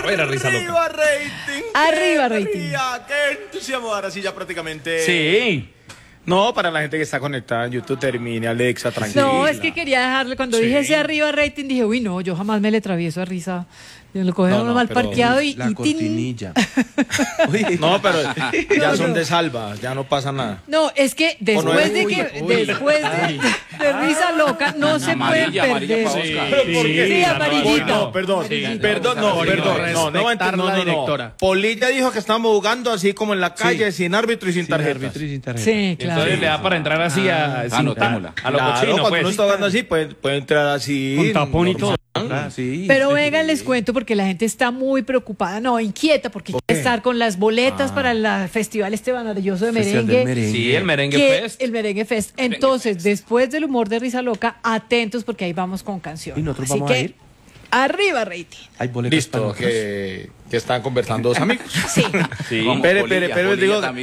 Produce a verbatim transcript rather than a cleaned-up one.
ver a Risa Loca. Arriba rating. Arriba, qué rating. alegría, qué entusiasmo. Ahora sí ya prácticamente. Sí. No, para la gente que está conectada en YouTube, termine, Alexa, tranquila. No, es que quería dejarle, cuando Sí. dije ese arriba rating, dije, uy, no, yo jamás me le travieso a Risa. Lo coge No, uno no, mal pero parqueado y, La y tin. cortinilla. Uy, No, pero ya No, son no. de salva, ya no pasa nada. No, es que después no es- de uy, que uy. después de, de Risa Loca no se pueden Amarilla, amarilla perder. para Sí, Oscar. ¿Pero por qué? amarillita. No, perdón, Amarillita. perdón, no, Por perdón, no, no, va a respetar ent- no, la no, no. directora. Polilla dijo que estamos jugando así como en la calle, sin árbitro y sin, sin tarjetas. árbitro y sin tarjeta. Sí, claro. Entonces le da para entrar así a, sin anotémosla. ta- a lo Claro, cochino, cuando pues. uno está jugando así, puede, puede entrar así. Con tapón y todo. Ah, sí. Pero vengan, les cuento porque la gente está muy preocupada, no, inquieta, porque quiere estar con las boletas para el Festival este maravilloso de Festival merengue. del merengue. Sí, el merengue que- fest. El Merengue Fest. Entonces, después del humor de Risa Loca, atentos porque ahí vamos con canciones. ¿Y nosotros Así vamos a que, ir? arriba, rating. Hay boletos para Listo, nosotros. que, que están conversando dos amigos. Sí. Sí. Como Pere, Polilla, pere, pero Polilla digo, también.